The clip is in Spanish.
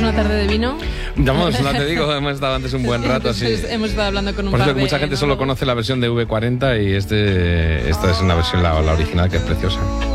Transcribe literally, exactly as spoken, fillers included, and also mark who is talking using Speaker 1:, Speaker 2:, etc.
Speaker 1: una tarde de vino?
Speaker 2: Vamos, no te digo, hemos estado antes un buen rato así.
Speaker 1: Hemos estado hablando con un
Speaker 2: Por
Speaker 1: par
Speaker 2: cierto,
Speaker 1: de...
Speaker 2: mucha gente
Speaker 1: ¿no?
Speaker 2: solo conoce la versión de V cuarenta y este, esta es una versión, la, la original, que es preciosa.